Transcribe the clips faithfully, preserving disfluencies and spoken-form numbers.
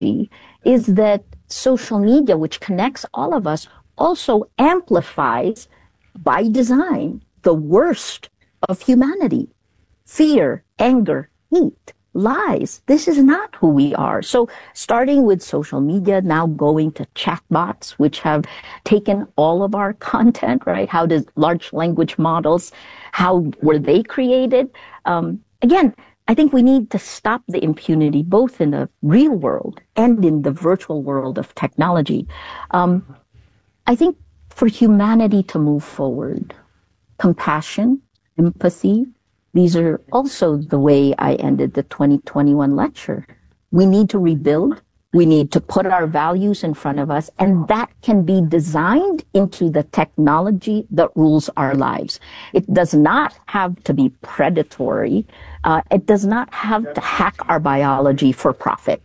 is that social media, which connects all of us, also amplifies by design the worst of humanity. Fear, anger, hate, lies. This is not who we are. So starting with social media, now going to chatbots, which have taken all of our content, right? How does large language models, how were they created? Um, again, I think we need to stop the impunity, both in the real world and in the virtual world of technology. Um, I think for humanity to move forward, compassion, empathy, these are also the way I ended the twenty twenty-one lecture. We need to rebuild. We need to put our values in front of us, and that can be designed into the technology that rules our lives. It does not have to be predatory. Uh, it does not have to hack our biology for profit.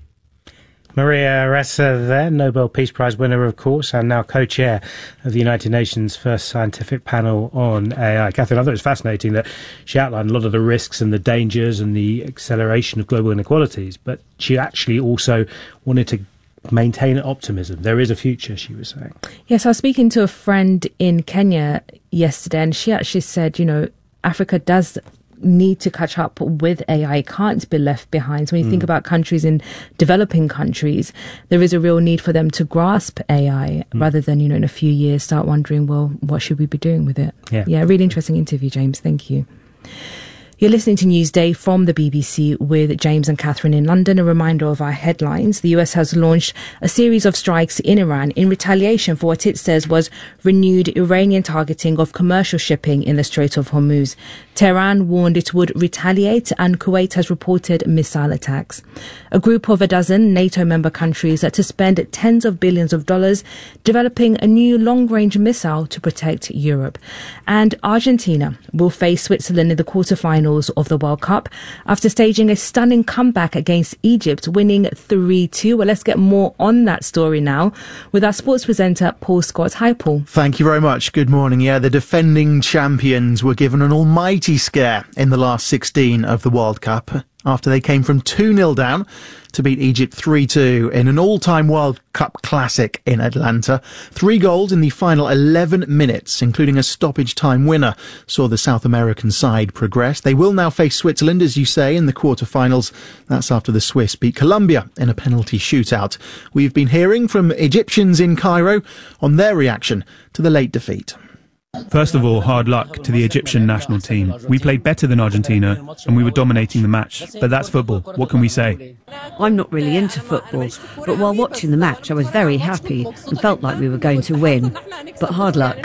Maria Ressa there, Nobel Peace Prize winner, of course, and now co-chair of the United Nations first scientific panel on A I. Catherine, I thought it was fascinating that she outlined a lot of the risks and the dangers and the acceleration of global inequalities, but she actually also wanted to maintain optimism. There is a future, she was saying. Yes, I was speaking to a friend in Kenya yesterday, and she actually said, you know, Africa does need to catch up with A I. It can't be left behind. So when you mm. think about countries in developing countries, there is a real need for them to grasp A I mm. rather than, you know, in a few years start wondering, well, what should we be doing with it? Yeah, yeah, really interesting interview, James. Thank you. You're listening to Newsday from the B B C with James and Catherine in London. A reminder of our headlines. The U S has launched a series of strikes in Iran in retaliation for what it says was renewed Iranian targeting of commercial shipping in the Strait of Hormuz. Tehran warned it would retaliate, and Kuwait has reported missile attacks. A group of a dozen NATO member countries are to spend tens of billions of dollars developing a new long-range missile to protect Europe. And Argentina will face Switzerland in the quarterfinals of the World Cup after staging a stunning comeback against Egypt, winning three two. Well, let's get more on that story now with our sports presenter, Paul Scott. Hi, Paul. Thank you very much. Good morning. Yeah, the defending champions were given an almighty scare in the last sixteen of the World Cup after they came from two nil down to beat Egypt three two in an all-time World Cup classic in Atlanta. Three goals in the final eleven minutes, including a stoppage time winner, saw the South American side progress. They will now face Switzerland, as you say, in the quarterfinals. That's after the Swiss beat Colombia in a penalty shootout. We've been hearing from Egyptians in Cairo on their reaction to the late defeat. First of all, hard luck to the Egyptian national team. We played better than Argentina and we were dominating the match. But that's football. What can we say? I'm not really into football, but while watching the match I was very happy and felt like we were going to win. But hard luck.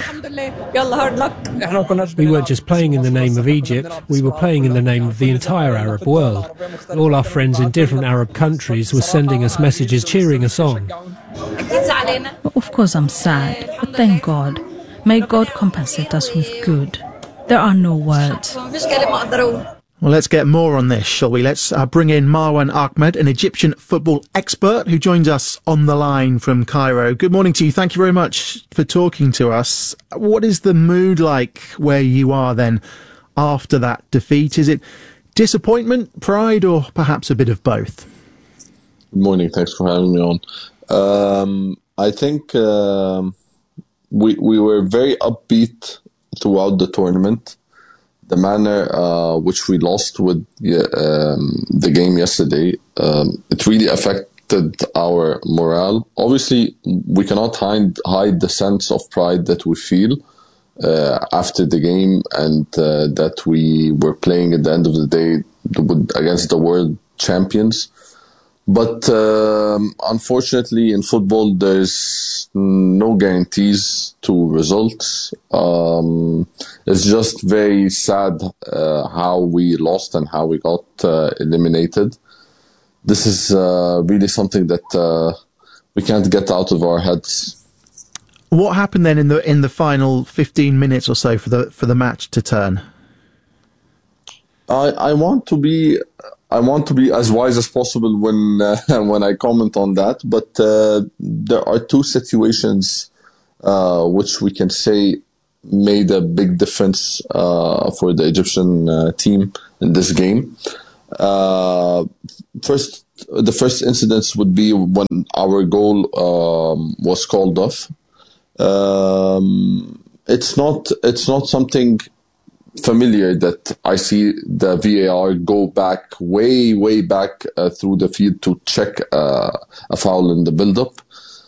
We weren't just playing in the name of Egypt, we were playing in the name of the entire Arab world. All our friends in different Arab countries were sending us messages cheering us on. Of course I'm sad, but thank God. May God compensate us with good. There are no words. Well, let's get more on this, shall we? Let's uh, bring in Marwan Ahmed, an Egyptian football expert who joins us on the line from Cairo. Good morning to you. Thank you very much for talking to us. What is the mood like where you are then after that defeat? Is it disappointment, pride, or perhaps a bit of both? Good morning. Thanks for having me on. Um, I think... Um We we were very upbeat throughout the tournament. The manner uh, which we lost with um, the game yesterday, um, it really affected our morale. Obviously, we cannot hide, hide the sense of pride that we feel uh, after the game, and uh, that we were playing at the end of the day against the world champions. But um, unfortunately, in football, there's no guarantees to results. Um, it's just very sad uh, how we lost and how we got uh, eliminated. This is uh, really something that uh, we can't get out of our heads. What happened then in the in the final fifteen minutes or so for the for the match to turn? I I want to be. I want to be as wise as possible when uh, when I comment on that, but uh, there are two situations uh, which we can say made a big difference uh, for the Egyptian uh, team in this game. Uh, first, the first incidents would be when our goal um, was called off. Um, it's not it's not something familiar that I see the V A R go back way way back uh, through the field to check uh, a foul in the build-up.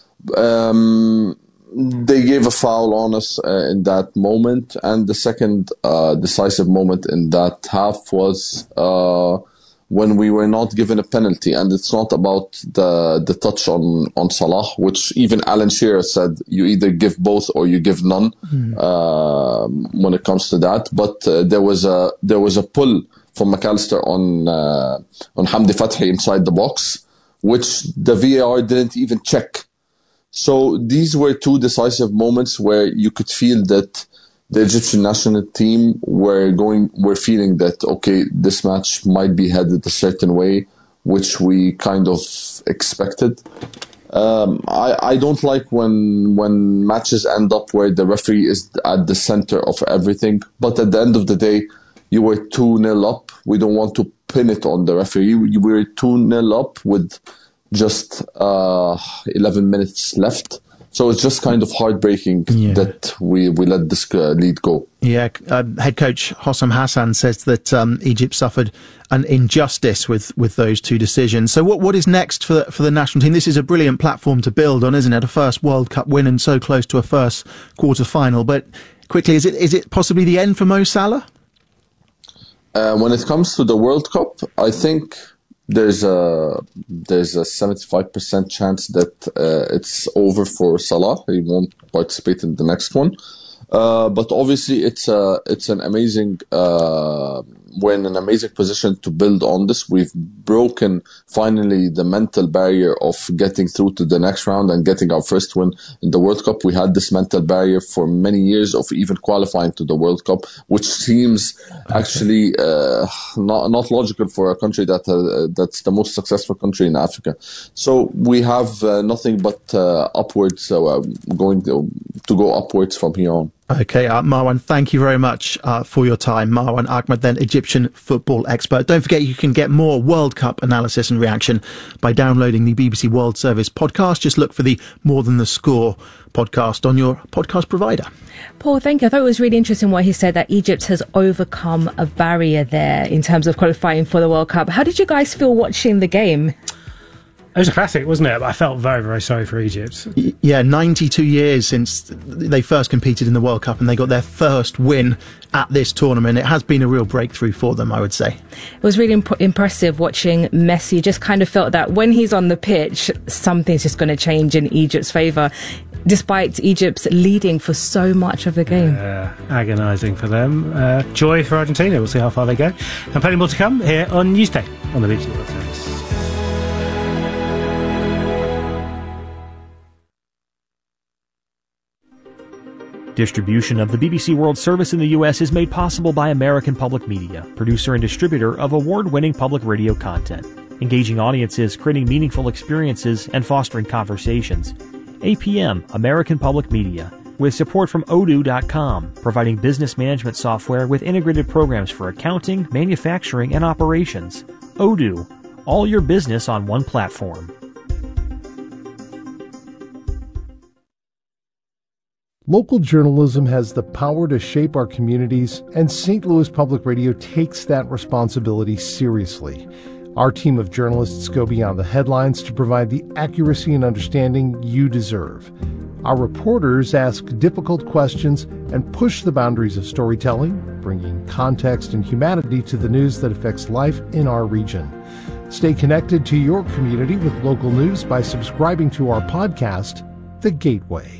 Um, they gave a foul on us uh, in that moment, and the second uh, decisive moment in that half was uh, when we were not given a penalty. And it's not about the the touch on, on Salah, which even Alan Shearer said you either give both or you give none mm. uh, when it comes to that. But uh, there was a there was a pull from McAllister on uh, on Hamdi Fathi inside the box, which the V A R didn't even check. So these were two decisive moments where you could feel that the Egyptian national team were going, were feeling that, okay, this match might be headed a certain way, which we kind of expected. Um, I, I don't like when when matches end up where the referee is at the center of everything. But at the end of the day, you were two nil up. We don't want to pin it on the referee. We were two nil up with just uh, eleven minutes left. So it's just kind of heartbreaking yeah. that we, we let this uh, lead go. Yeah, uh, head coach Hossam Hassan says that um, Egypt suffered an injustice with, with those two decisions. So what what is next for, for the national team? This is a brilliant platform to build on, isn't it? A first World Cup win and so close to a first quarter final. But quickly, is it is it possibly the end for Mo Salah? Uh, when it comes to the World Cup, I think There's a there's a seventy-five percent chance that uh, it's over for Salah. He won't participate in the next one. Uh, but obviously, it's a it's an amazing. Uh, we're in an amazing position to build on this. We've broken finally the mental barrier of getting through to the next round and getting our first win in the World Cup. We had this mental barrier for many years of even qualifying to the World Cup, which seems actually uh, not not logical for a country that uh, that's the most successful country in Africa. So we have uh, nothing but uh, upwards, uh, going to, to go upwards from here on. Okay, uh, Marwan, thank you very much uh, for your time. Marwan Ahmed, then Egyptian football expert. Don't forget you can get more World Cup analysis and reaction by downloading the B B C World Service podcast. Just look for the More Than the Score podcast on your podcast provider. Paul, thank you. I thought it was really interesting what he said, that Egypt has overcome a barrier there in terms of qualifying for the World Cup. How did you guys feel watching the game? It was a classic, wasn't it? I felt very, very sorry for Egypt. Yeah, ninety-two years since they first competed in the World Cup and they got their first win at this tournament. It has been a real breakthrough for them, I would say. It was really imp- impressive watching Messi. Just kind of felt that when he's on the pitch, something's just going to change in Egypt's favour, despite Egypt's leading for so much of the game. Uh, agonising for them. Uh, joy for Argentina. We'll see how far they go. And plenty more to come here on Newsday on the B B C World Service. Distribution of the B B C World Service in the U S is made possible by American Public Media, producer and distributor of award-winning public radio content, engaging audiences, creating meaningful experiences, and fostering conversations. A P M, American Public Media, with support from Odoo dot com, providing business management software with integrated programs for accounting, manufacturing, and operations. Odoo, all your business on one platform. Local journalism has the power to shape our communities, and Saint Louis Public Radio takes that responsibility seriously. Our team of journalists go beyond the headlines to provide the accuracy and understanding you deserve. Our reporters ask difficult questions and push the boundaries of storytelling, bringing context and humanity to the news that affects life in our region. Stay connected to your community with local news by subscribing to our podcast, The Gateway.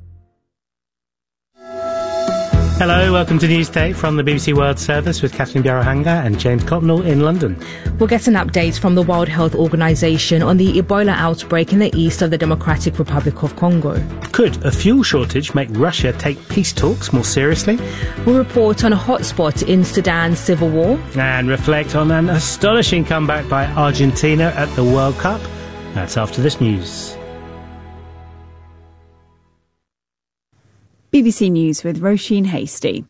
Hello, welcome to Newsday from the B B C World Service with Kathleen Biarohanga and James Copnell in London. We'll get an update from the World Health Organization on the Ebola outbreak in the east of the Democratic Republic of Congo. Could a fuel shortage make Russia take peace talks more seriously? We'll report on a hotspot in Sudan's civil war. And reflect on an astonishing comeback by Argentina at the World Cup. That's after this news. B B C News with Roisin Hasty.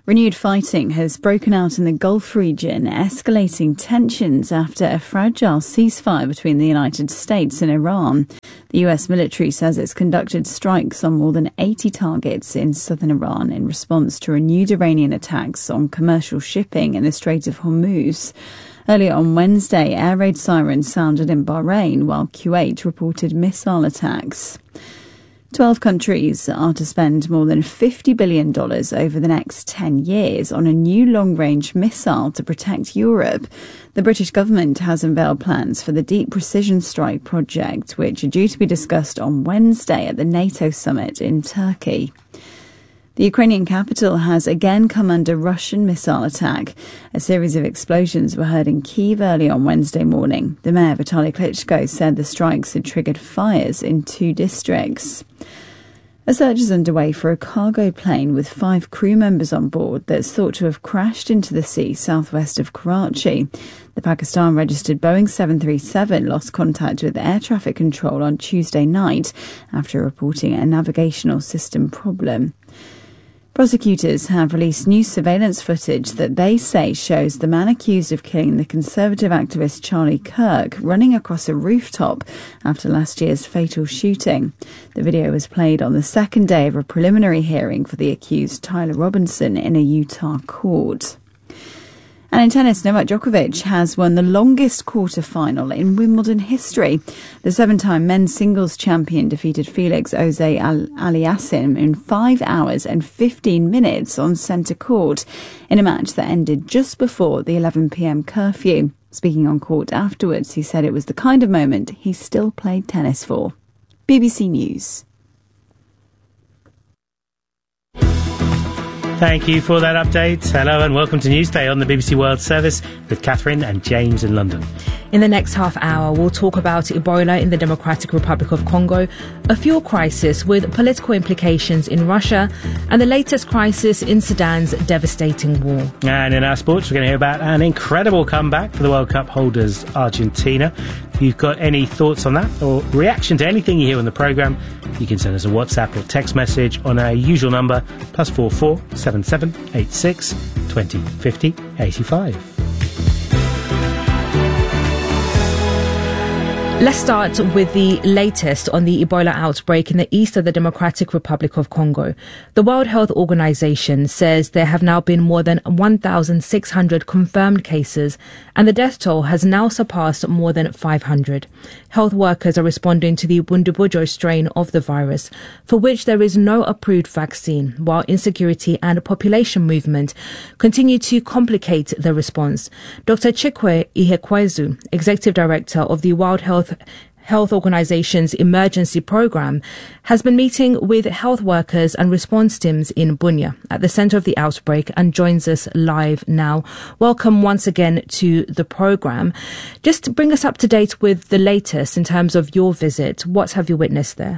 Renewed fighting has broken out in the Gulf region, escalating tensions after a fragile ceasefire between the United States and Iran. The U S military says it's conducted strikes on more than eighty targets in southern Iran in response to renewed Iranian attacks on commercial shipping in the Strait of Hormuz. Earlier on Wednesday, air raid sirens sounded in Bahrain, while Kuwait reported missile attacks. Twelve countries are to spend more than fifty billion dollars over the next ten years on a new long-range missile to protect Europe. The British government has unveiled plans for the Deep Precision Strike project, which are due to be discussed on Wednesday at the NATO summit in Turkey. The Ukrainian capital has again come under Russian missile attack. A series of explosions were heard in Kyiv early on Wednesday morning. The mayor, Vitaly Klitschko, said the strikes had triggered fires in two districts. A search is underway for a cargo plane with five crew members on board that's thought to have crashed into the sea southwest of Karachi. The Pakistan-registered Boeing seven thirty-seven lost contact with air traffic control on Tuesday night after reporting a navigational system problem. Prosecutors have released new surveillance footage that they say shows the man accused of killing the conservative activist Charlie Kirk running across a rooftop after last year's fatal shooting. The video was played on the second day of a preliminary hearing for the accused Tyler Robinson in a Utah court. And in tennis, Novak Djokovic has won the longest quarter-final in Wimbledon history. The seven-time men's singles champion defeated Felix Auger-Aliassime in five hours and fifteen minutes on centre court in a match that ended just before the eleven p.m. curfew. Speaking on court afterwards, he said it was the kind of moment he still played tennis for. B B C News. Thank you for that update. Hello and welcome to Newsday on the B B C World Service with Catherine and James in London. In the next half hour, we'll talk about Ebola in the Democratic Republic of Congo, a fuel crisis with political implications in Russia, and the latest crisis in Sudan's devastating war. And in our sports, we're going to hear about an incredible comeback for the World Cup holders, Argentina. If you've got any thoughts on that or reaction to anything you hear on the programme, you can send us a WhatsApp or text message on our usual number, plus four four seven seven eight six twenty fifty eighty-five. Let's start with the latest on the Ebola outbreak in the east of the Democratic Republic of Congo. The World Health Organization says there have now been more than one thousand six hundred confirmed cases, and the death toll has now surpassed more than five hundred. Health workers are responding to the Bundibugyo strain of the virus, for which there is no approved vaccine, while insecurity and population movement continue to complicate the response. Doctor Chikwe Ihekwezu, Executive Director of the World Health Health Organization's emergency program, has been meeting with health workers and response teams in Bunia at the center of the outbreak and joins us live now. Welcome once again to the program. Just bring us up to date with the latest in terms of your visit. What have you witnessed there?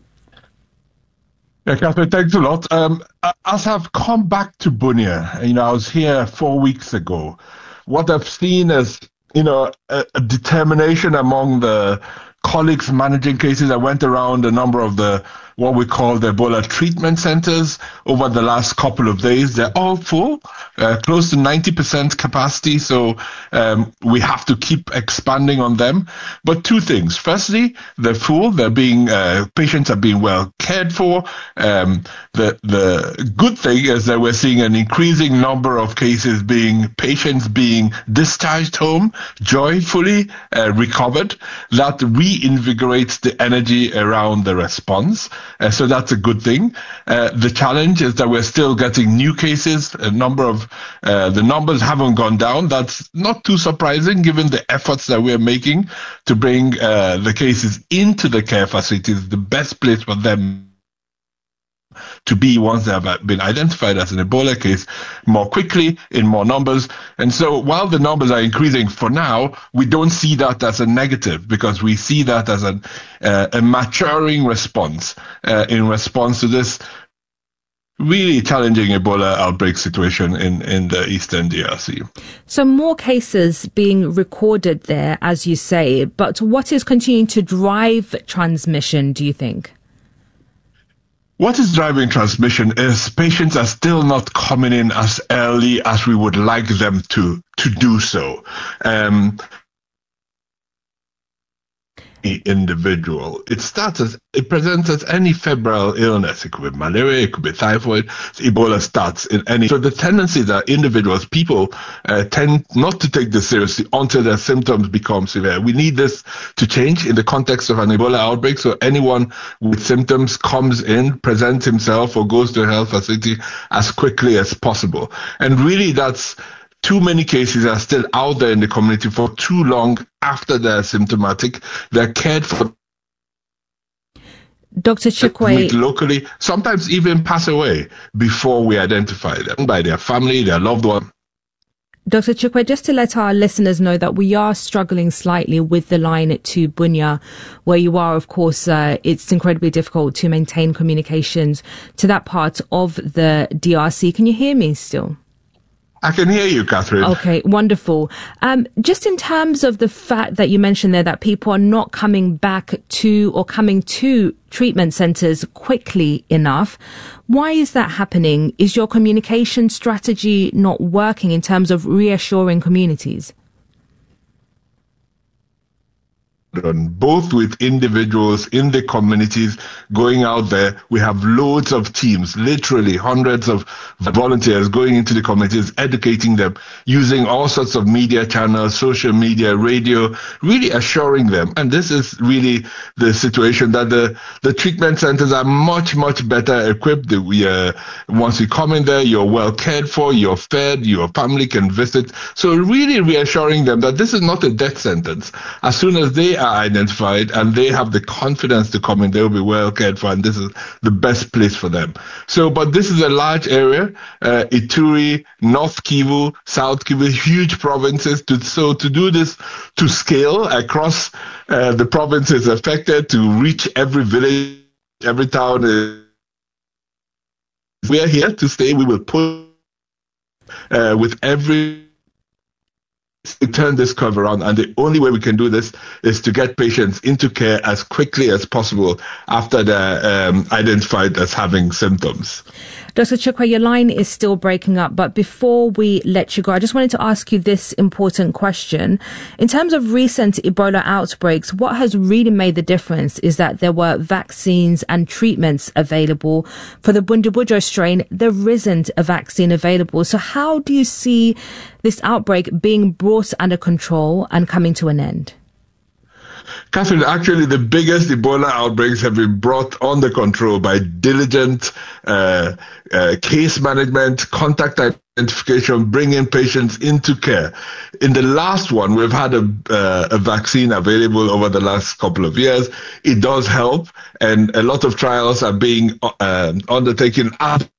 Yeah, Catherine, thanks a lot. Um, as I've come back to Bunia, you know, I was here four weeks ago. What I've seen is, you know, a, a determination among the colleagues managing cases. I went around a number of the what we call the Ebola treatment centers over the last couple of days. They're all full, uh, close to ninety percent capacity. So um, we have to keep expanding on them. But two things. Firstly, they're full. They're being uh, patients are being well cared for. Um, the the good thing is that we're seeing an increasing number of cases being patients being discharged home joyfully uh, recovered. That reinvigorates the energy around the response. Uh, so that's a good thing. Uh, the challenge is that we're still getting new cases. A number of uh, the numbers haven't gone down. That's not too surprising given the efforts that we're making to bring uh, the cases into the care facilities, the best place for them to be once they have been identified as an Ebola case more quickly, in more numbers. And so while the numbers are increasing for now, we don't see that as a negative because we see that as an, uh, a maturing response uh, in response to this really challenging Ebola outbreak situation in, in the eastern D R C. So more cases being recorded there, as you say, but what is continuing to drive transmission, do you think? What is driving transmission is patients are still not coming in as early as we would like them to, to do so. Um, individual. It starts as, it presents as any febrile illness. It could be malaria, it could be typhoid. Ebola starts in any. So the tendency that individuals, people uh, tend not to take this seriously until their symptoms become severe. We need this to change in the context of an Ebola outbreak. So anyone with symptoms comes in, presents himself or goes to a health facility as quickly as possible. And really that's too many cases are still out there in the community for too long after they're symptomatic. They're cared for. Doctor Chikwe, locally, sometimes even pass away before we identify them by their family, their loved one. Doctor Chikwe, just to let our listeners know that we are struggling slightly with the line to Bunia, where you are, of course, uh, it's incredibly difficult to maintain communications to that part of the D R C. Can you hear me still? I can hear you, Catherine. Okay, wonderful. Um, just in terms of the fact that you mentioned there that people are not coming back to or coming to treatment centres quickly enough, why is that happening? Is your communication strategy not working in terms of reassuring communities? Both with individuals in the communities going out there. We have loads of teams, literally hundreds of volunteers going into the communities, educating them, using all sorts of media channels, social media, radio, really assuring them. And this is really the situation that the, the treatment centers are much, much better equipped. We, uh, once you come in there, you're well cared for, you're fed, your family can visit. So really reassuring them that this is not a death sentence. As soon as they are identified and they have the confidence to come in, they'll be well cared for, and this is the best place for them. So, but this is a large area, uh, Ituri, North Kivu, South Kivu, huge provinces. To, so to do this to scale across uh, the provinces affected, to reach every village, every town, uh, we are here to stay. We will put uh, with every turn this curve around, and the only way we can do this is to get patients into care as quickly as possible after they're um, identified as having symptoms. Doctor Chikwe, your line is still breaking up, but before we let you go, I just wanted to ask you this important question. In terms of recent Ebola outbreaks, what has really made the difference is that there were vaccines and treatments available. For the Bundibugyo strain, there isn't a vaccine available. So how do you see this outbreak being brought under control and coming to an end? Catherine, actually the biggest Ebola outbreaks have been brought under control by diligent uh, uh, case management, contact identification, bringing patients into care. In the last one, we've had a, uh, a vaccine available over the last couple of years. It does help, and a lot of trials are being uh, undertaken at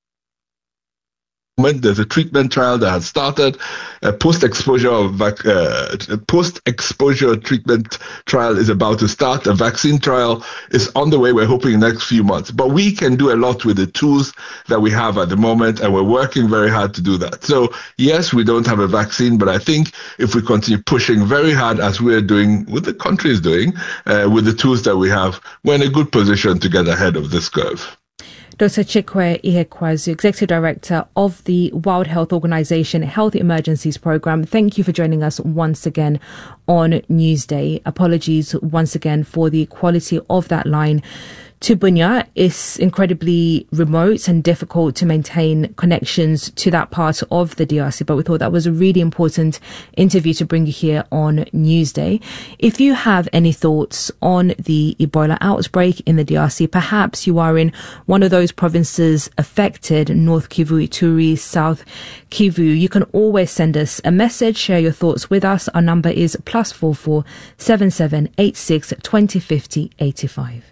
There's a treatment trial that has started. A post-exposure uh, post-exposure treatment trial is about to start. A vaccine trial is on the way. We're hoping in the next few months. But we can do a lot with the tools that we have at the moment, and we're working very hard to do that. So yes, we don't have a vaccine, but I think if we continue pushing very hard as we're doing, what the country is doing, uh, with the tools that we have, we're in a good position to get ahead of this curve. Doctor Chikwe Ihekwazu, Executive Director of the World Health Organization Health Emergencies Program. Thank you for joining us once again on Newsday. Apologies once again for the quality of that line to Bunia. Is incredibly remote and difficult to maintain connections to that part of the D R C, but we thought that was a really important interview to bring you here on Newsday. If you have any thoughts on the Ebola outbreak in the D R C, perhaps you are in one of those provinces affected, North Kivu, Ituri, South Kivu, you can always send us a message, share your thoughts with us. Our number is plus four four seven seven eight six twenty fifty eighty five.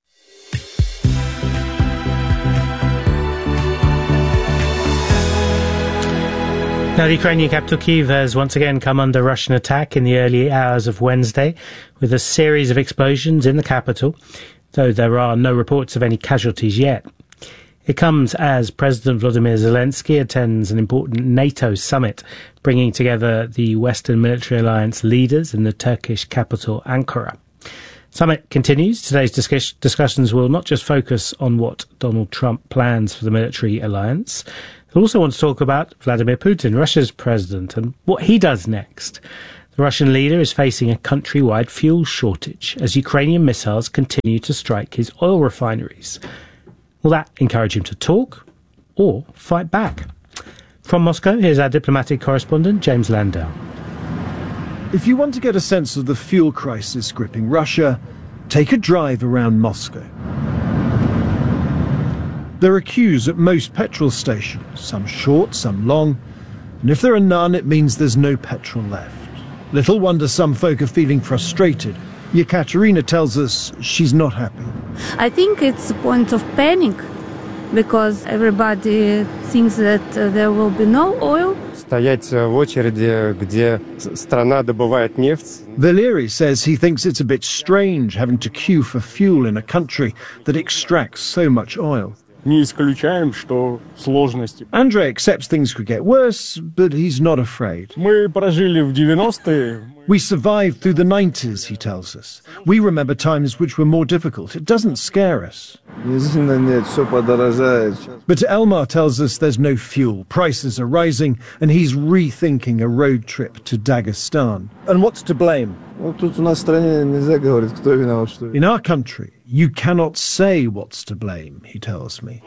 Now, the Ukrainian capital Kyiv has once again come under Russian attack in the early hours of Wednesday, with a series of explosions in the capital, though there are no reports of any casualties yet. It comes as President Volodymyr Zelensky attends an important NATO summit, bringing together the Western military alliance leaders in the Turkish capital, Ankara. Summit continues. Today's discuss- discussions will not just focus on what Donald Trump plans for the military alliance. They'll also want to talk about Vladimir Putin, Russia's president, and what he does next. The Russian leader is facing a countrywide fuel shortage as Ukrainian missiles continue to strike his oil refineries. Will that encourage him to talk or fight back? From Moscow, here's our diplomatic correspondent, James Landau. If you want to get a sense of the fuel crisis gripping Russia, take a drive around Moscow. There are queues at most petrol stations, some short, some long, and if there are none, it means there's no petrol left. Little wonder some folk are feeling frustrated. Yekaterina tells us she's not happy. I think it's a point of panic because everybody thinks that uh, there will be no oil. Valeri says he thinks it's a bit strange having to queue for fuel in a country that extracts so much oil. Andrei accepts things could get worse, but he's not afraid. We survived through the nineties, he tells us. We remember times which were more difficult. It doesn't scare us. But Elmar tells us there's no fuel, prices are rising, and he's rethinking a road trip to Dagestan. And what's to blame? In our country, you cannot say what's to blame, he tells me.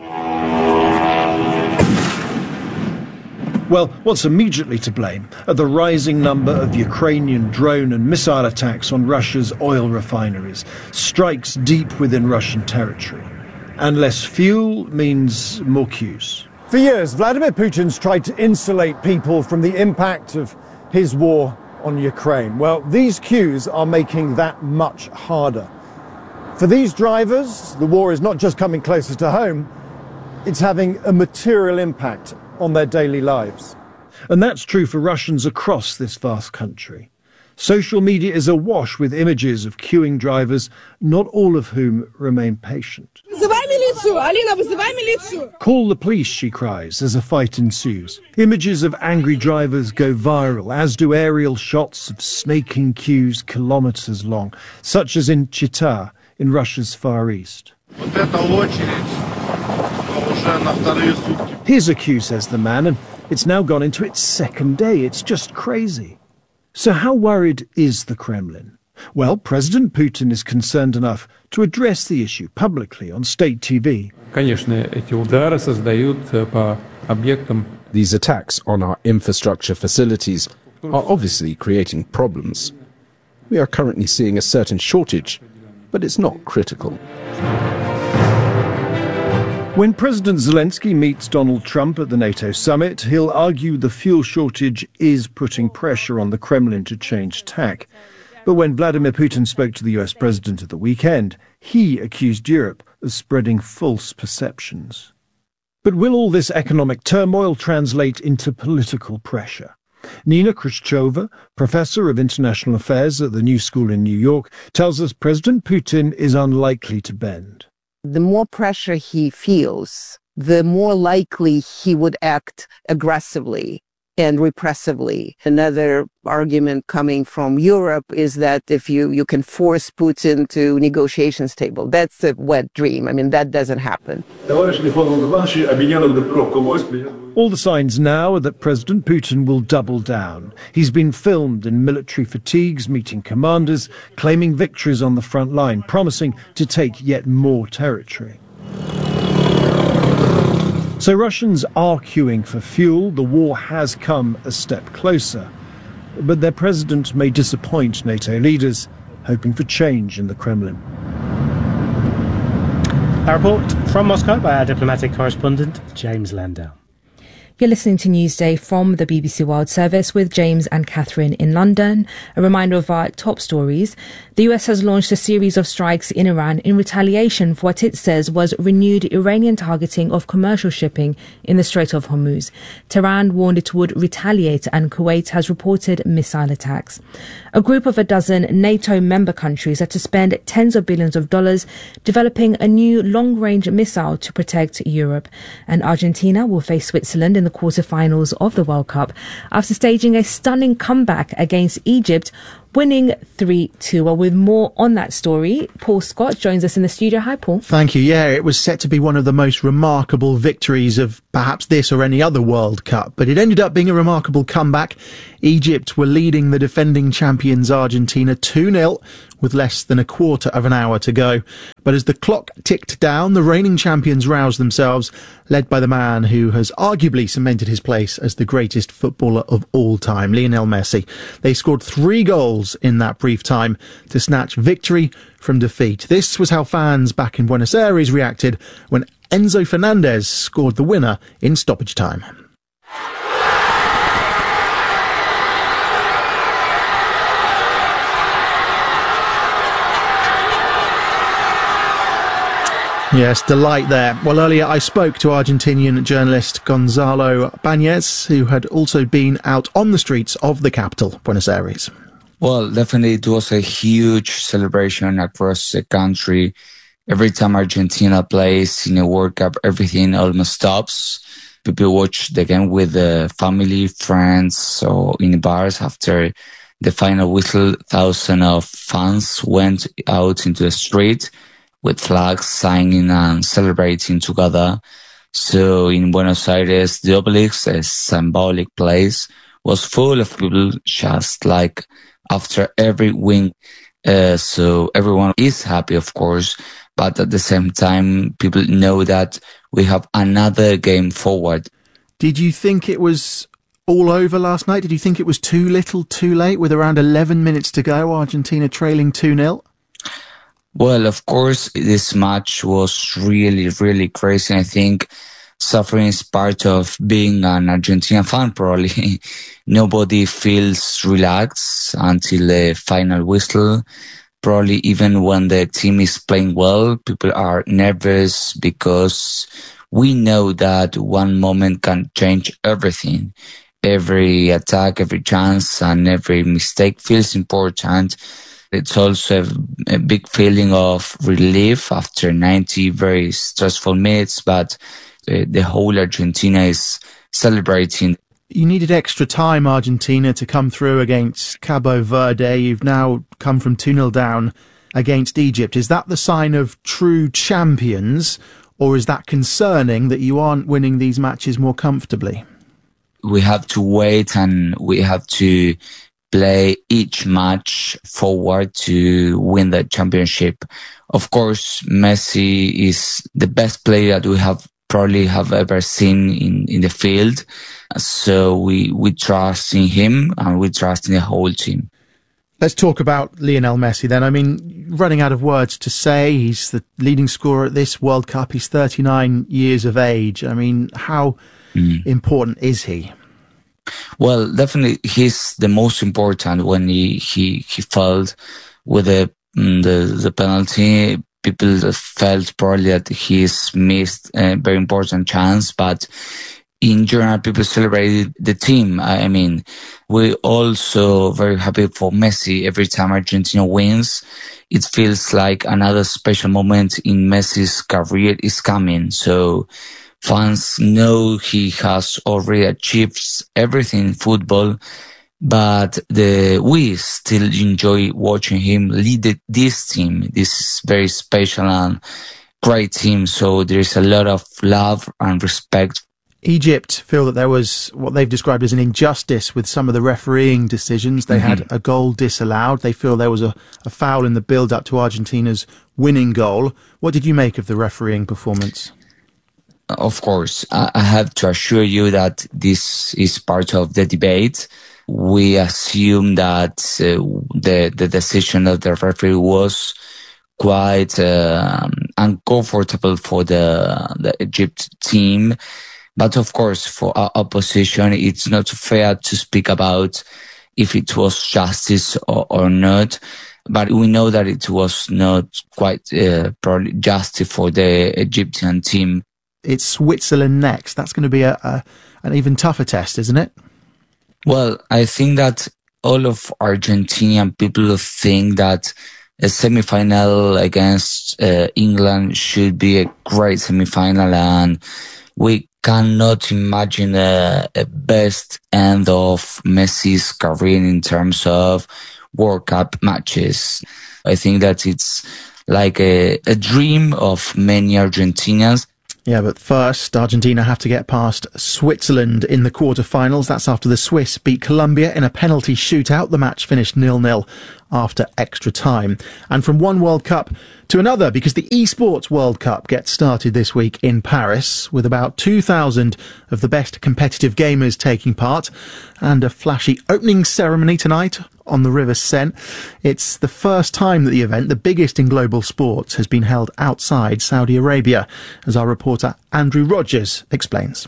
Well, what's immediately to blame are the rising number of Ukrainian drone and missile attacks on Russia's oil refineries, strikes deep within Russian territory. And less fuel means more queues. For years, Vladimir Putin's tried to insulate people from the impact of his war on Ukraine. Well, these queues are making that much harder. For these drivers, the war is not just coming closer to home, it's having a material impact on their daily lives. And that's true for Russians across this vast country. Social media is awash with images of queuing drivers, not all of whom remain patient. Call the police, she cries, as a fight ensues. Images of angry drivers go viral, as do aerial shots of snaking queues kilometres long, such as in Chita, in Russia's Far East. Here's a queue, says the man, and it's now gone into its second day. It's just crazy. So how worried is the Kremlin? Well, President Putin is concerned enough to address the issue publicly on state T V. These attacks on our infrastructure facilities are obviously creating problems. We are currently seeing a certain shortage, but it's not critical. When President Zelensky meets Donald Trump at the NATO summit, he'll argue the fuel shortage is putting pressure on the Kremlin to change tack. But when Vladimir Putin spoke to the U S president at the weekend, he accused Europe of spreading false perceptions. But will all this economic turmoil translate into political pressure? Nina Khrushcheva, professor of international affairs at the New School in New York, tells us President Putin is unlikely to bend. The more pressure he feels, the more likely he would act aggressively and repressively. Another argument coming from Europe is that if you, you can force Putin to negotiations table, that's a wet dream. I mean, that doesn't happen. All the signs now are that President Putin will double down. He's been filmed in military fatigues, meeting commanders, claiming victories on the front line, promising to take yet more territory. So Russians are queuing for fuel. The war has come a step closer. But their president may disappoint NATO leaders, hoping for change in the Kremlin. A report from Moscow by our diplomatic correspondent, James Landau. You're listening to Newsday from the B B C World Service with James and Catherine in London. A reminder of our top stories. The U S has launched a series of strikes in Iran in retaliation for what it says was renewed Iranian targeting of commercial shipping in the Strait of Hormuz. Tehran warned it would retaliate, and Kuwait has reported missile attacks. A group of a dozen NATO member countries are to spend tens of billions of dollars developing a new long-range missile to protect Europe. And Argentina will face Switzerland in the quarterfinals of the World Cup after staging a stunning comeback against Egypt, winning three two. Well, with more on that story, Paul Scott joins us in the studio. Hi, Paul. Thank you. Yeah, it was set to be one of the most remarkable victories of perhaps this or any other World Cup, but it ended up being a remarkable comeback. Egypt were leading the defending champions Argentina two nil with less than a quarter of an hour to go. But as the clock ticked down, the reigning champions roused themselves, led by the man who has arguably cemented his place as the greatest footballer of all time, Lionel Messi. They scored three goals in that brief time to snatch victory from defeat. This was how fans back in Buenos Aires reacted when Enzo Fernandez scored the winner in stoppage time. Yes, delight there. Well, earlier I spoke to Argentinian journalist Gonzalo Bañez, who had also been out on the streets of the capital, Buenos Aires. Well, definitely it was a huge celebration across the country. Every time Argentina plays in a World Cup, everything almost stops. People watch the game with the family, friends, or in bars. After the final whistle, thousands of fans went out into the street with flags, singing and celebrating together. So in Buenos Aires, the Obelisk, a symbolic place, was full of people just like after every win. Uh, so everyone is happy, of course, but at the same time, people know that we have another game forward. Did you think it was all over last night? Did you think it was too little, too late, with around eleven minutes to go, Argentina trailing two nil? Well, of course, this match was really, really crazy. I think suffering is part of being an Argentina fan, probably. Nobody feels relaxed until the final whistle. Probably even when the team is playing well, people are nervous because we know that one moment can change everything. Every attack, every chance, and every mistake feels important. It's also a, a big feeling of relief after ninety very stressful minutes, but the, the whole Argentina is celebrating. You needed extra time, Argentina, to come through against Cabo Verde. You've now come from two nil down against Egypt. Is that the sign of true champions, or is that concerning that you aren't winning these matches more comfortably? We have to wait and we have to play each match forward to win the championship. Of course, Messi is the best player that we have probably have ever seen in, in the field. So we, we trust in him and we trust in the whole team. Let's talk about Lionel Messi then. I mean, running out of words to say, he's the leading scorer at this World Cup. He's thirty-nine years of age. I mean, how mm. important is he? Well, definitely he's the most important. When he, he, he felt with the, the, the penalty, people felt probably that he's missed a very important chance, but in general, people celebrated the team. I mean, we're also very happy for Messi. Every time Argentina wins, it feels like another special moment in Messi's career is coming. So fans know he has already achieved everything in football, but the, we still enjoy watching him lead the, this team. This is very special and great team. So there's a lot of love and respect. Egypt feel that there was what they've described as an injustice with some of the refereeing decisions. They mm-hmm. had a goal disallowed. They feel there was a, a foul in the build-up to Argentina's winning goal. What did you make of the refereeing performance? Of course, I have to assure you that this is part of the debate. We assume that uh, the the decision of the referee was quite uh, uncomfortable for the the Egypt team. But of course, for our opposition, it's not fair to speak about if it was justice or, or not. But we know that it was not quite uh, probably justice for the Egyptian team. It's Switzerland next. That's going to be a, a an even tougher test, isn't it? Well, I think that all of Argentinian people think that a semi-final against uh, England should be a great semi-final, and we cannot imagine a, a best end of Messi's career in terms of World Cup matches. I think that it's like a, a dream of many Argentinians. Yeah, but first, Argentina have to get past Switzerland in the quarter-finals. That's after the Swiss beat Colombia in a penalty shootout. The match finished nil nil after extra time. And from one World Cup to another, because the eSports World Cup gets started this week in Paris, with about two thousand of the best competitive gamers taking part, and a flashy opening ceremony tonight on the River Seine. It's the first time that the event, the biggest in global sports, has been held outside Saudi Arabia, as our reporter Andrew Rogers explains.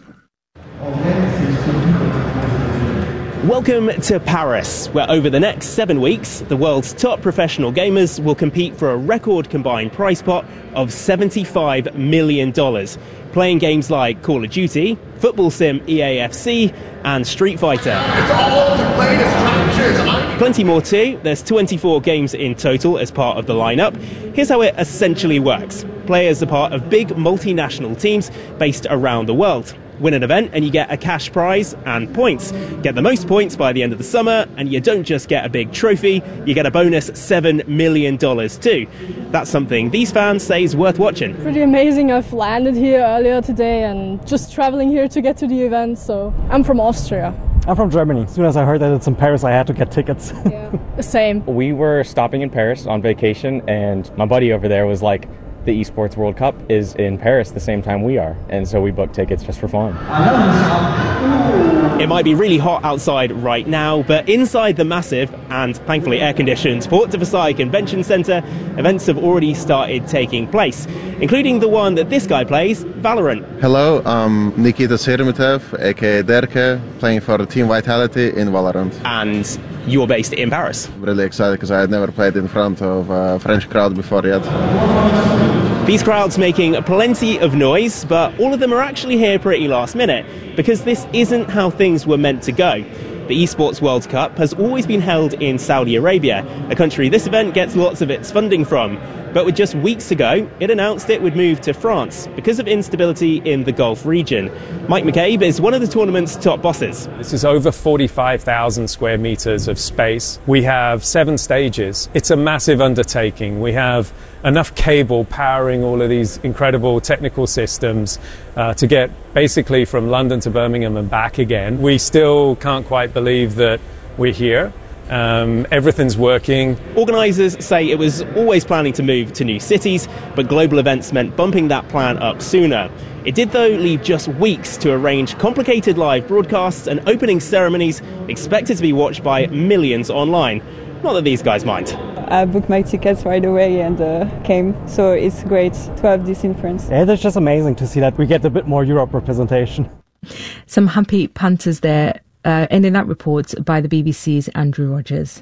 Welcome to Paris, where over the next seven weeks, the world's top professional gamers will compete for a record combined prize pot of seventy-five million dollars, playing games like Call of Duty, Football Sim E A F C, and Street Fighter. It's all the latest captures. Plenty more too. There's twenty-four games in total as part of the lineup. Here's how it essentially works. Players are part of big multinational teams based around the world. Win an event and you get a cash prize and points. Get the most points by the end of the summer and you don't just get a big trophy, you get a bonus seven million dollars too. That's something these fans say is worth watching. Pretty amazing. I've landed here earlier today and just traveling here to get to the event. So I'm from Austria. I'm from Germany. As soon as I heard that it's in Paris, I had to get tickets. Yeah, same. We were stopping in Paris on vacation and my buddy over there was like, the eSports World Cup is in Paris the same time we are, and so we booked tickets just for fun. It might be really hot outside right now, but inside the massive and thankfully air-conditioned Porte de Versailles Convention Centre, events have already started taking place, including the one that this guy plays, Valorant. Hello, I'm Nikita Serumitev, aka Derke, playing for Team Vitality in Valorant. And you're based in Paris? I'm really excited because I had never played in front of a French crowd before yet. These crowds making plenty of noise, but all of them are actually here pretty last minute, because this isn't how things were meant to go. The eSports World Cup has always been held in Saudi Arabia, a country this event gets lots of its funding from. But with just weeks ago, it announced it would move to France because of instability in the Gulf region. Mike McCabe is one of the tournament's top bosses. This is over forty-five thousand square meters of space. We have seven stages. It's a massive undertaking. We have enough cable powering all of these incredible technical systems uh, to get basically from London to Birmingham and back again. We still can't quite believe that we're here. Um, everything's working. Organisers say it was always planning to move to new cities, but global events meant bumping that plan up sooner. It did, though, leave just weeks to arrange complicated live broadcasts and opening ceremonies expected to be watched by millions online. Not that these guys mind. I booked my tickets right away and uh, came, so it's great to have this in France. Yeah, it's just amazing to see that we get a bit more Europe representation. Some happy punters there. Uh, ending that report by the B B C's Andrew Rogers.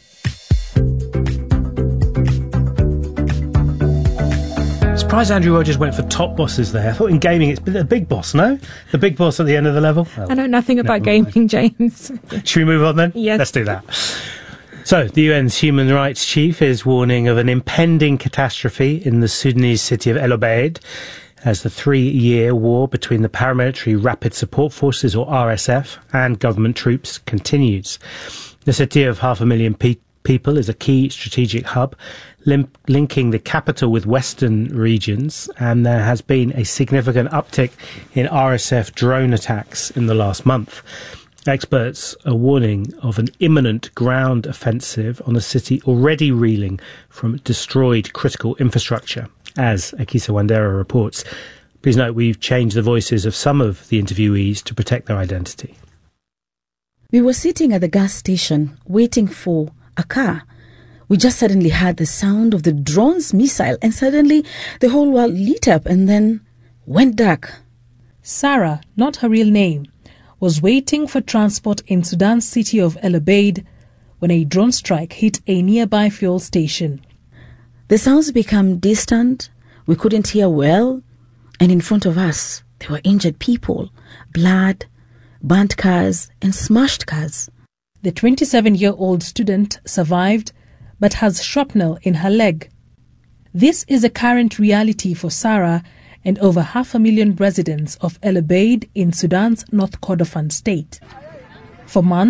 Surprised Andrew Rogers went for top bosses there. I thought in gaming it's the big boss, no? The big boss at the end of the level? Oh, I know nothing about gaming, James. Should we move on then? Yes. Let's do that. So, the U N's human rights chief is warning of an impending catastrophe in the Sudanese city of El Obeid, as the three-year war between the paramilitary Rapid Support Forces, or R S F, and government troops continues. The city of half a million pe- people is a key strategic hub, lim- linking the capital with western regions, and there has been a significant uptick in R S F drone attacks in the last month. Experts are warning of an imminent ground offensive on a city already reeling from destroyed critical infrastructure, as Akisa Wandera reports. Please note we've changed the voices of some of the interviewees to protect their identity. We were sitting at the gas station waiting for a car. We just suddenly heard the sound of the drone's missile, and suddenly the whole world lit up and then went dark. Sarah, not her real name, was waiting for transport in Sudan's city of El Obeid when a drone strike hit a nearby fuel station. The sounds became distant, we couldn't hear well, and in front of us there were injured people, blood, burnt cars and smashed cars. The twenty-seven-year-old student survived but has shrapnel in her leg. This is a current reality for Sarah and over half a million residents of El Obeid in Sudan's North Kordofan state. For months,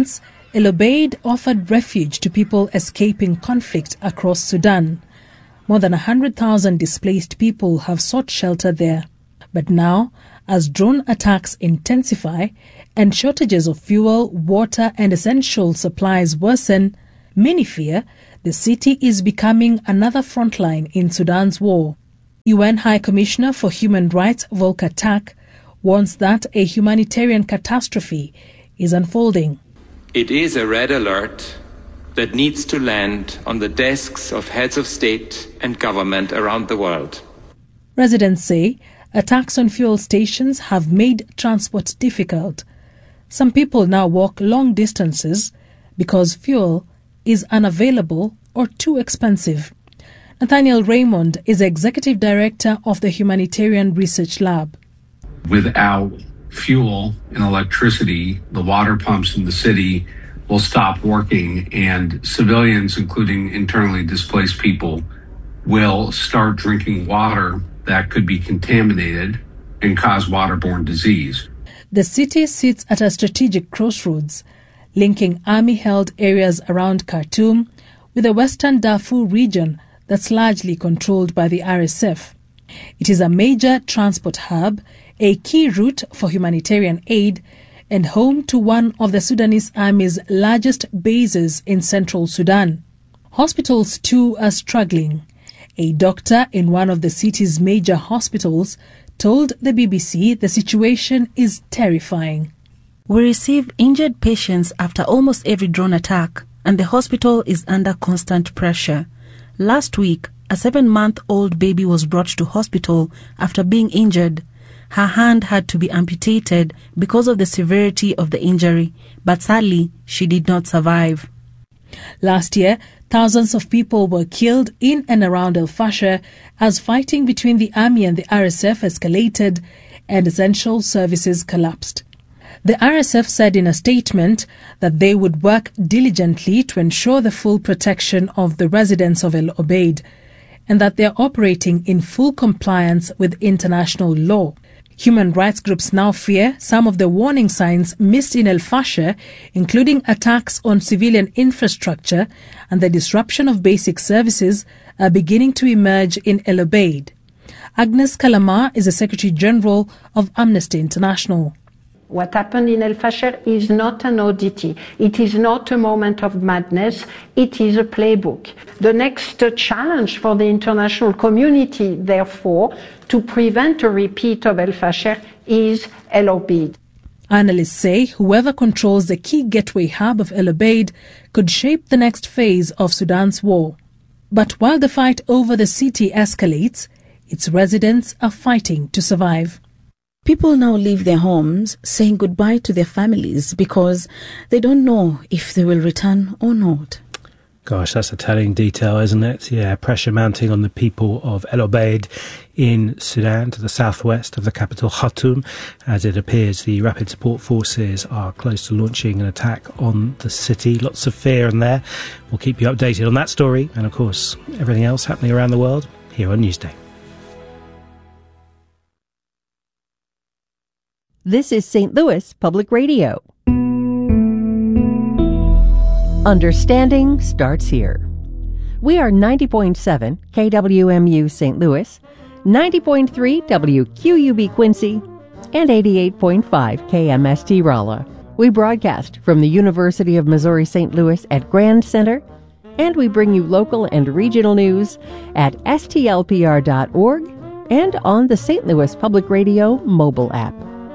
El Obeid offered refuge to people escaping conflict across Sudan. More than one hundred thousand displaced people have sought shelter there. But now, as drone attacks intensify and shortages of fuel, water and essential supplies worsen, many fear the city is becoming another frontline in Sudan's war. U N High Commissioner for Human Rights Volker Turk warns that a humanitarian catastrophe is unfolding. It is a red alert that needs to land on the desks of heads of state and government around the world. Residents say attacks on fuel stations have made transport difficult. Some people now walk long distances because fuel is unavailable or too expensive. Nathaniel Raymond is Executive Director of the Humanitarian Research Lab. Without fuel and electricity, the water pumps in the city will stop working, and civilians, including internally displaced people, will start drinking water that could be contaminated and cause waterborne disease. The city sits at a strategic crossroads, linking army-held areas around Khartoum with the western Darfur region that's largely controlled by the R S F. It is a major transport hub, a key route for humanitarian aid, and home to one of the Sudanese Army's largest bases in central Sudan. Hospitals too are struggling. A doctor in one of the city's major hospitals told the B B C the situation is terrifying. We receive injured patients after almost every drone attack, and the hospital is under constant pressure. Last week, a seven-month-old baby was brought to hospital after being injured. Her hand had to be amputated because of the severity of the injury, but sadly, she did not survive. Last year, thousands of people were killed in and around El Fasher as fighting between the army and the R S F escalated and essential services collapsed. The R S F said in a statement that they would work diligently to ensure the full protection of the residents of El Obeid and that they are operating in full compliance with international law. Human rights groups now fear some of the warning signs missed in El Fasher, including attacks on civilian infrastructure and the disruption of basic services, are beginning to emerge in El Obeid. Agnes Kalamar is the Secretary General of Amnesty International. What happened in El Fasher is not an oddity. It is not a moment of madness. It is a playbook. The next uh, challenge for the international community, therefore, to prevent a repeat of El Fasher is El Obeid. Analysts say whoever controls the key gateway hub of El Obeid could shape the next phase of Sudan's war. But while the fight over the city escalates, its residents are fighting to survive. People now leave their homes saying goodbye to their families because they don't know if they will return or not. Gosh, that's a telling detail, isn't it? Yeah, pressure mounting on the people of El Obeid in Sudan to the southwest of the capital Khartoum, as it appears the rapid support forces are close to launching an attack on the city. Lots of fear in there. We'll keep you updated on that story and, of course, everything else happening around the world here on Newsday. This is Saint Louis Public Radio. Understanding starts here. We are ninety point seven K W M U Saint Louis, ninety point three W Q U B Quincy, and eighty-eight point five K M S T Rolla. We broadcast from the University of Missouri Saint Louis at Grand Center, and we bring you local and regional news at S T L P R dot org and on the Saint Louis Public Radio mobile app.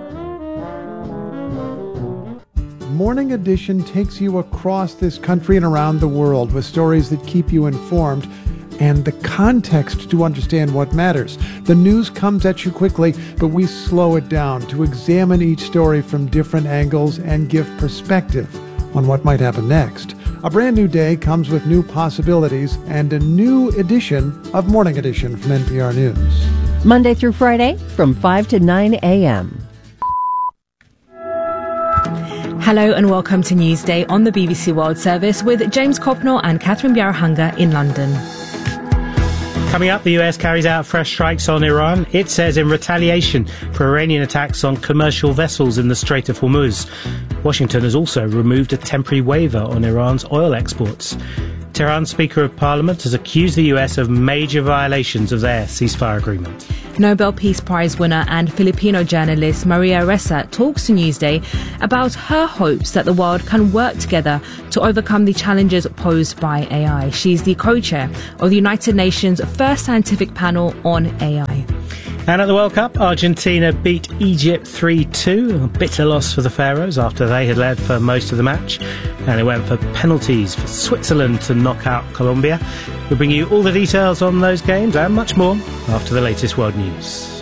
Morning Edition takes you across this country and around the world with stories that keep you informed and the context to understand what matters. The news comes at you quickly, but we slow it down to examine each story from different angles and give perspective on what might happen next. A brand new day comes with new possibilities and a new edition of Morning Edition from N P R News. Monday through Friday from five to nine a.m. Hello and welcome to Newsday on the B B C World Service with James Copnor and Catherine Bjarahanga in London. Coming up, the U S carries out fresh strikes on Iran, it says in retaliation for Iranian attacks on commercial vessels in the Strait of Hormuz. Washington has also removed a temporary waiver on Iran's oil exports. Tehran's Speaker of Parliament has accused the U S of major violations of their ceasefire agreement. Nobel Peace Prize winner and Filipino journalist Maria Ressa talks to Newsday about her hopes that the world can work together to overcome the challenges posed by A I. She's the co-chair of the United Nations' first scientific panel on A I. And at the World Cup, Argentina beat Egypt three two, a bitter loss for the Pharaohs after they had led for most of the match. And it went for penalties for Switzerland to knock out Colombia. We'll bring you all the details on those games and much more after the latest world news.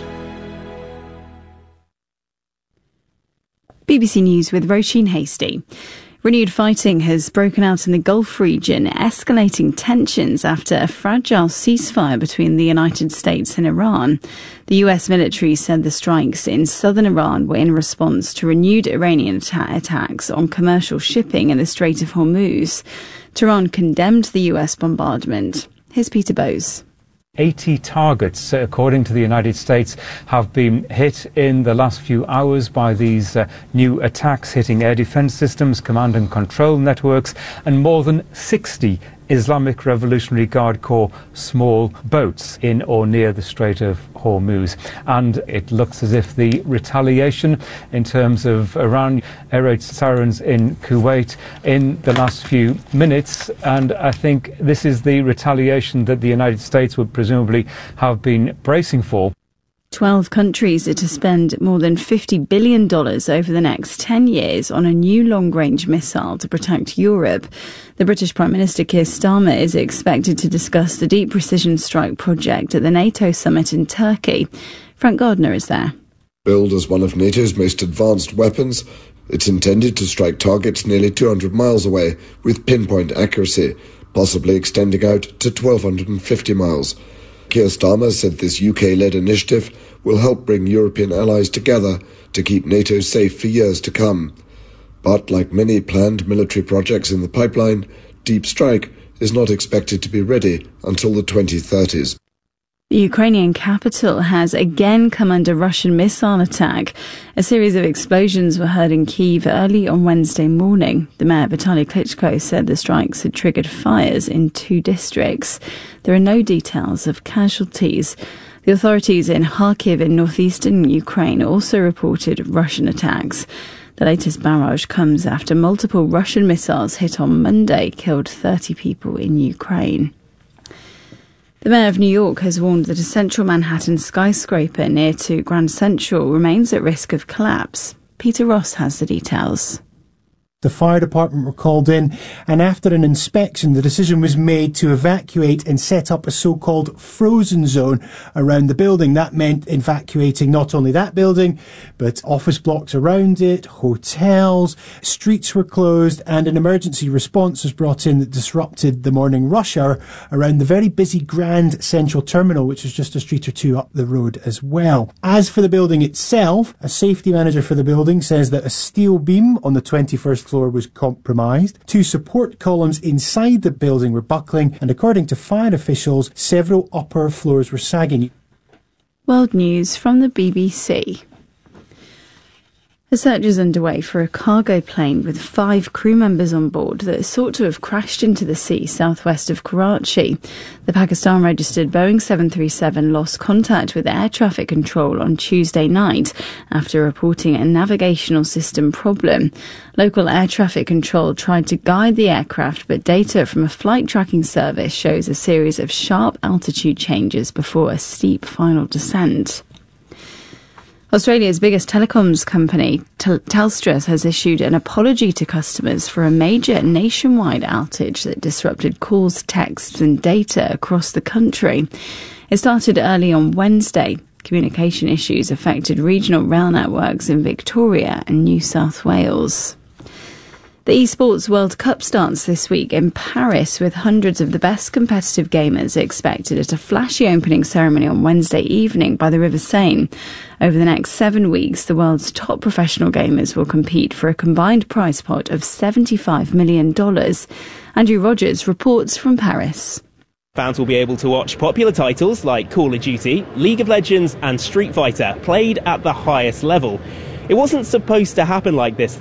B B C News with Roisin Hasty. Renewed fighting has broken out in the Gulf region, escalating tensions after a fragile ceasefire between the United States and Iran. The U S military said the strikes in southern Iran were in response to renewed Iranian atta- attacks on commercial shipping in the Strait of Hormuz. Tehran condemned the U S bombardment. Here's Peter Bowes. eighty targets, according to the United States, have been hit in the last few hours by these uh, new attacks, hitting air defense systems, command and control networks, and more than sixty Islamic Revolutionary Guard Corps small boats in or near the Strait of Hormuz. And it looks as if the retaliation in terms of Iran air raid sirens in Kuwait in the last few minutes, and I think this is the retaliation that the United States would presumably have been bracing for. Twelve countries are to spend more than fifty billion dollars over the next ten years on a new long-range missile to protect Europe. The British Prime Minister Keir Starmer is expected to discuss the Deep Precision Strike project at the NATO summit in Turkey. Frank Gardner is there. Billed as one of NATO's most advanced weapons, it's intended to strike targets nearly two hundred miles away with pinpoint accuracy, possibly extending out to twelve fifty miles. Keir Starmer said this U K-led initiative will help bring European allies together to keep NATO safe for years to come. But like many planned military projects in the pipeline, Deep Strike is not expected to be ready until the twenty thirties. The Ukrainian capital has again come under Russian missile attack. A series of explosions were heard in Kyiv early on Wednesday morning. The mayor, Vitaly Klitschko, said the strikes had triggered fires in two districts. There are no details of casualties. The authorities in Kharkiv in northeastern Ukraine also reported Russian attacks. The latest barrage comes after multiple Russian missiles hit on Monday killed thirty people in Ukraine. The mayor of New York has warned that a central Manhattan skyscraper near to Grand Central remains at risk of collapse. Peter Ross has the details. The fire department were called in, and after an inspection, the decision was made to evacuate and set up a so-called frozen zone around the building. That meant evacuating not only that building, but office blocks around it, hotels, streets were closed, and an emergency response was brought in that disrupted the morning rush hour around the very busy Grand Central Terminal, which is just a street or two up the road as well. As for the building itself, a safety manager for the building says that a steel beam on the twenty-first floor was compromised. Two support columns inside the building were buckling, and according to fire officials, several upper floors were sagging. World News from the B B C. A search is underway for a cargo plane with five crew members on board that is thought to have crashed into the sea southwest of Karachi. The Pakistan-registered Boeing seven thirty-seven lost contact with air traffic control on Tuesday night after reporting a navigational system problem. Local air traffic control tried to guide the aircraft, but data from a flight tracking service shows a series of sharp altitude changes before a steep final descent. Australia's biggest telecoms company, Tel- Telstra, has issued an apology to customers for a major nationwide outage that disrupted calls, texts and data across the country. It started early on Wednesday. Communication issues affected regional rail networks in Victoria and New South Wales. The eSports World Cup starts this week in Paris, with hundreds of the best competitive gamers expected at a flashy opening ceremony on Wednesday evening by the River Seine. Over the next seven weeks, the world's top professional gamers will compete for a combined prize pot of seventy-five million dollars. Andrew Rogers reports from Paris. Fans will be able to watch popular titles like Call of Duty, League of Legends and Street Fighter played at the highest level. It wasn't supposed to happen like this, though.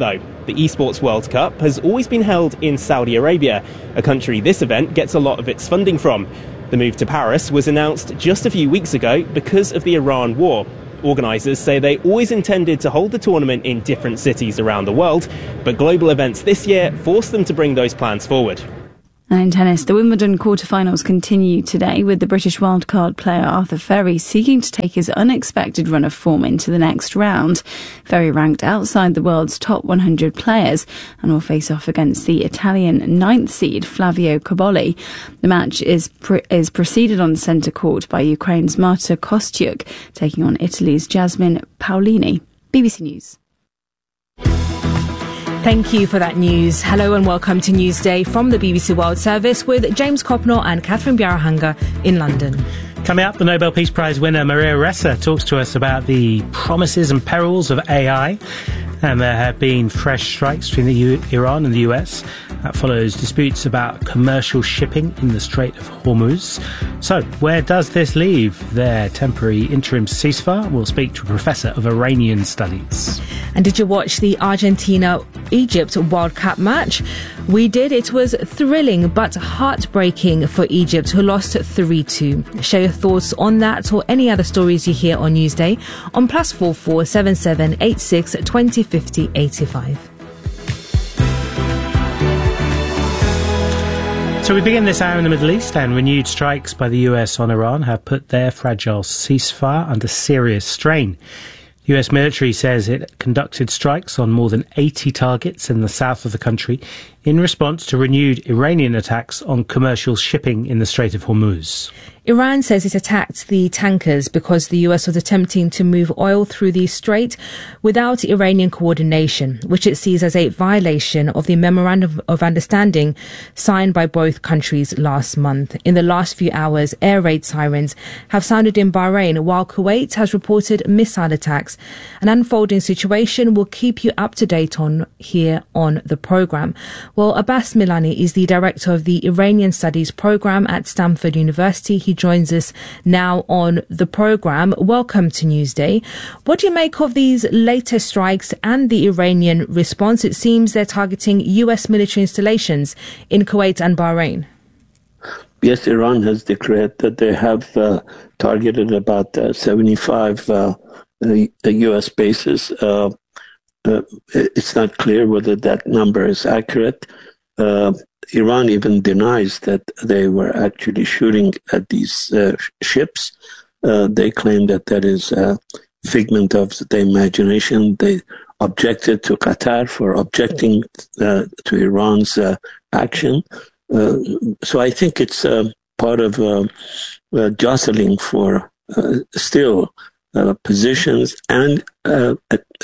The Esports World Cup has always been held in Saudi Arabia, a country this event gets a lot of its funding from. The move to Paris was announced just a few weeks ago because of the Iran war. Organisers say they always intended to hold the tournament in different cities around the world, but global events this year forced them to bring those plans forward. And in tennis, the Wimbledon quarterfinals continue today with the British wildcard player Arthur Ferry seeking to take his unexpected run of form into the next round. Ferry ranked outside the world's top one hundred players and will face off against the Italian ninth seed Flavio Cobolli. The match is pre- is preceded on the centre court by Ukraine's Marta Kostyuk taking on Italy's Jasmine Paolini. B B C News. Thank you for that news. Hello and welcome to Newsday from the B B C World Service with James Copnor and Catherine Bjarahanga in London. Coming up, the Nobel Peace Prize winner Maria Ressa talks to us about the promises and perils of A I. And there have been fresh strikes between the U- Iran and the U S. That follows disputes about commercial shipping in the Strait of Hormuz. So, where does this leave their temporary interim ceasefire? We'll speak to a professor of Iranian studies. And did you watch the Argentina-Egypt World Cup match? We did. It was thrilling but heartbreaking for Egypt, who lost three two. Share your thoughts on that or any other stories you hear on Newsday on plus four four seven seven eight six twenty fifty eighty-five. So we begin this hour in the Middle East, and renewed strikes by the U S on Iran have put their fragile ceasefire under serious strain. The U S military says it conducted strikes on more than eighty targets in the south of the country in response to renewed Iranian attacks on commercial shipping in the Strait of Hormuz. Iran says it attacked the tankers because the U S was attempting to move oil through the strait without Iranian coordination, which it sees as a violation of the Memorandum of Understanding signed by both countries last month. In the last few hours, air raid sirens have sounded in Bahrain, while Kuwait has reported missile attacks. An unfolding situation we'll keep you up to date on here on the programme. Well, Abbas Milani is the director of the Iranian Studies programme at Stanford University. He joins us now on the programme. Welcome to Newsday. What do you make of these latest strikes and the Iranian response? It seems they're targeting U S military installations in Kuwait and Bahrain. Yes, Iran has declared that they have uh, targeted about uh, seventy-five uh, U S bases. Uh, uh, it's not clear whether that number is accurate. Uh, Iran even denies that they were actually shooting at these uh, ships. Uh, they claim that that is a figment of the imagination. They objected to Qatar for objecting uh, to Iran's uh, action. Uh, so I think it's uh, part of uh, uh, jostling for uh, still uh, positions and uh,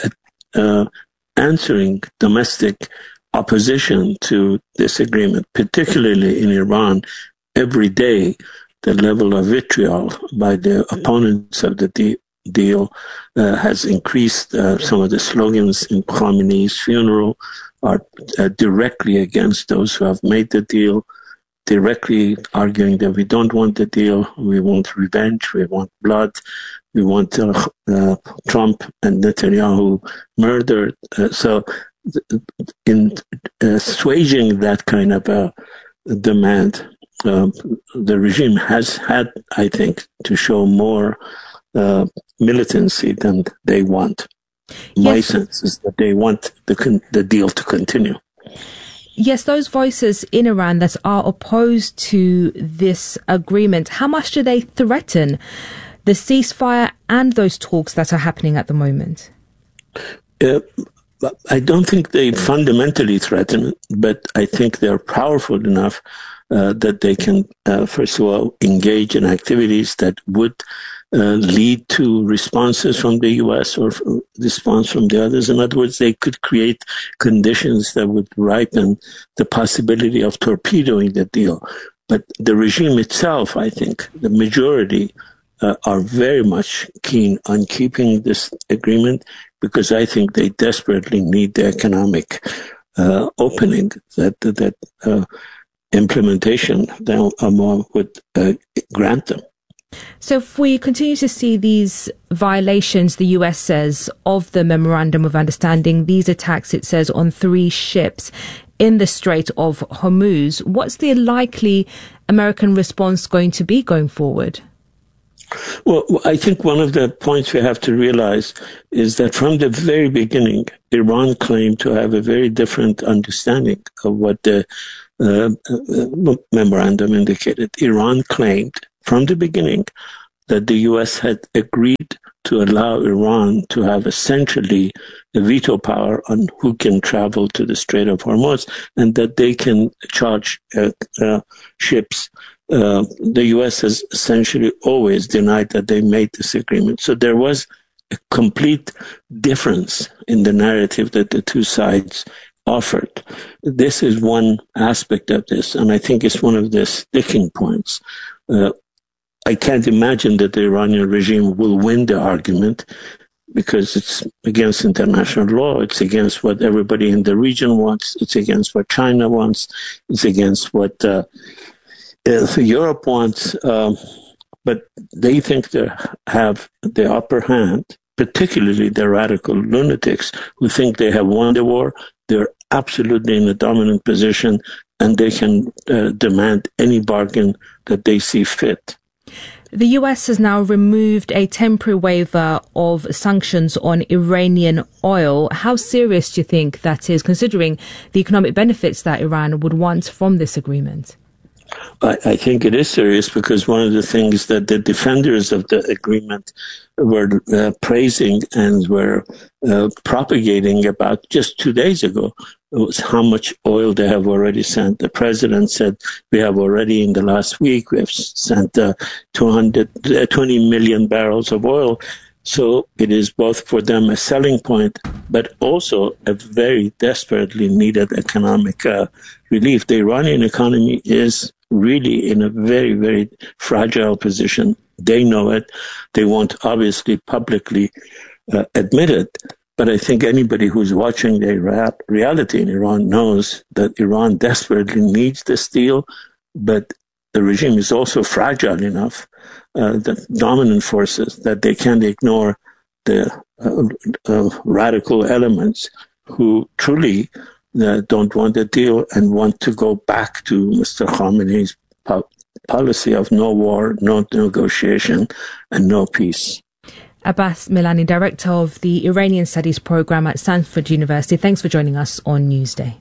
uh, answering domestic opposition to this agreement, particularly in Iran. Every day, the level of vitriol by the opponents of the de- deal uh, has increased. Uh, some of the slogans in Khamenei's funeral are uh, directly against those who have made the deal, directly arguing that we don't want the deal, we want revenge, we want blood, we want uh, uh, Trump and Netanyahu murdered. Uh, so in uh, assuaging that kind of a demand, um, the regime has had, I think, to show more uh, militancy than they want. Yes. My sense is that they want the con- the deal to continue. Yes, those voices in Iran that are opposed to this agreement, how much do they threaten the ceasefire and those talks that are happening at the moment? Uh, I don't think they fundamentally threaten it, but I think they're powerful enough uh, that they can, uh, first of all, engage in activities that would uh, lead to responses from the U S or response from the others. In other words, they could create conditions that would ripen the possibility of torpedoing the deal. But the regime itself, I think, the majority uh, are very much keen on keeping this agreement, because I think they desperately need the economic uh, opening that that uh, implementation that would uh, grant them. So if we continue to see these violations, the U S says, of the Memorandum of Understanding, these attacks, it says, on three ships in the Strait of Hormuz, what's the likely American response going to be going forward? Well, I think one of the points we have to realize is that from the very beginning, Iran claimed to have a very different understanding of what the uh, uh, memorandum indicated. Iran claimed from the beginning that the U S had agreed to allow Iran to have essentially a veto power on who can travel to the Strait of Hormuz, and that they can charge uh, uh, ships. Uh, the U S has essentially always denied that they made this agreement. So there was a complete difference in the narrative that the two sides offered. This is one aspect of this, and I think it's one of the sticking points. Uh, I can't imagine that the Iranian regime will win the argument because it's against international law. It's against what everybody in the region wants. It's against what China wants. It's against what uh, uh, Europe wants. Um, but they think they have the upper hand, particularly the radical lunatics who think they have won the war. They're absolutely in a dominant position, and they can uh, demand any bargain that they see fit. The U S has now removed a temporary waiver of sanctions on Iranian oil. How serious do you think that is, considering the economic benefits that Iran would want from this agreement? I, I think it is serious because one of the things that the defenders of the agreement were uh, praising and were uh, propagating about just two days ago was how much oil they have already sent. The president said, we have already in the last week, we have sent uh, two hundred twenty million barrels of oil. So it is both for them a selling point, but also a very desperately needed economic uh, relief. The Iranian economy is really in a very, very fragile position. They know it. They won't obviously publicly uh, admit it. But I think anybody who's watching the rea- reality in Iran knows that Iran desperately needs the steel, but the regime is also fragile enough, uh, the dominant forces, that they can't ignore the uh, uh, radical elements who truly uh, don't want a deal and want to go back to Mister Khamenei's po- policy of no war, no negotiation, and no peace. Abbas Milani, Director of the Iranian Studies Programme at Stanford University. Thanks for joining us on Newsday.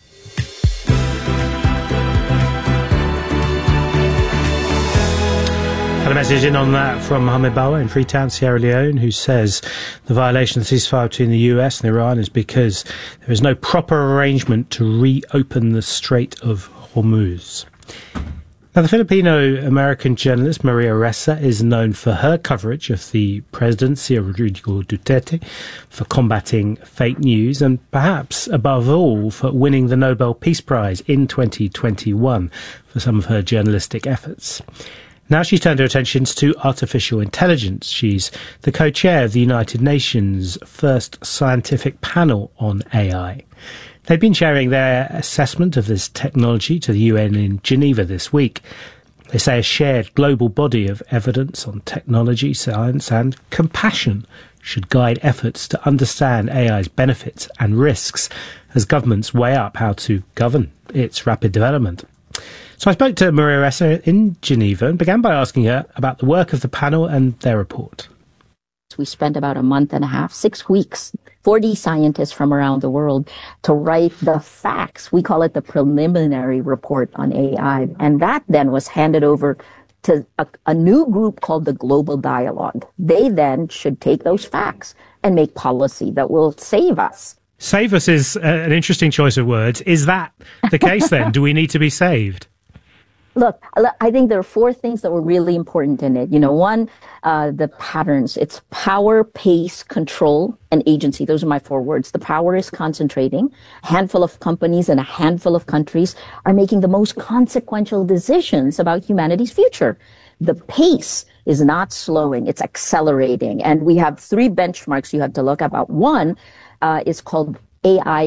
Had a message in on that from Mohamed Bawa in Freetown, Sierra Leone, who says the violation of the ceasefire between the U S and Iran is because there is no proper arrangement to reopen the Strait of Hormuz. Now, the Filipino-American journalist Maria Ressa is known for her coverage of the presidency of Rodrigo Duterte, for combating fake news, and perhaps above all for winning the Nobel Peace Prize in twenty twenty-one for some of her journalistic efforts. Now she's turned her attention to artificial intelligence. She's the co-chair of the United Nations' first scientific panel on A I. They've been sharing their assessment of this technology to the U N in Geneva this week. They say a shared global body of evidence on technology, science and compassion should guide efforts to understand A I's benefits and risks as governments weigh up how to govern its rapid development. So I spoke to Maria Ressa in Geneva and began by asking her about the work of the panel and their report. We spent about a month and a half, six weeks, forty scientists from around the world to write the facts. We call it the preliminary report on A I. And that then was handed over to a, a new group called the Global Dialogue. They then should take those facts and make policy that will save us. Save us is uh, an interesting choice of words. Is that the case then? Do we need to be saved? Look, I think there are four things that were really important in it. You know, one, uh, the patterns. It's power, pace, control, and agency. Those are my four words. The power is concentrating. A handful of companies and a handful of countries are making the most consequential decisions about humanity's future. The pace is not slowing. It's accelerating. And we have three benchmarks you have to look about. One uh, is called A I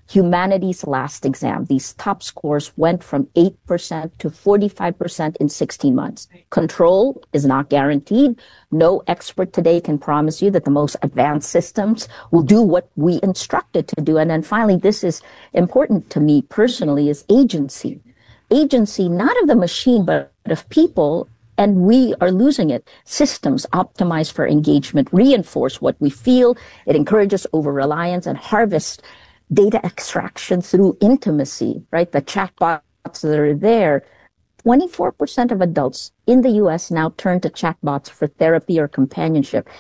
humanities last exam, these top scores went from eight percent to forty-five percent in sixteen months. Control is not guaranteed. No expert today can promise you that the most advanced systems will do what we instructed to do. And then finally, this is important to me personally, is agency. Agency, not of the machine, but of people. And we are losing it. Systems optimized for engagement reinforce what we feel. It encourages over-reliance and harvest data extraction through intimacy, right? The chatbots that are there. twenty-four percent of adults in the U S now turn to chatbots for therapy or companionship.